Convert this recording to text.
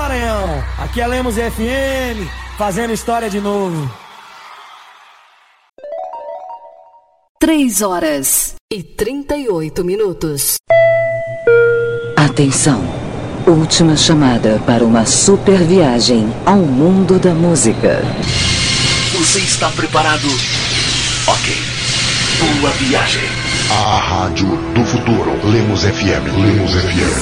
Maranhão, aqui é Lemos FM, fazendo história de novo. 3h38. Atenção, última chamada para uma super viagem ao mundo da música. Você está preparado? Ok. Boa viagem. A rádio do futuro. Lemos FM. Lemos FM.